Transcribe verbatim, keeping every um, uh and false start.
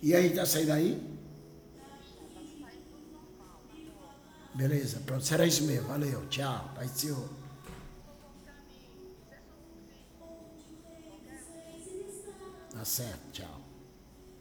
E aí, tá saindo aí? Beleza, pronto. Será isso mesmo. Valeu. Tchau. Pai do Senhor. Tá certo. Tchau.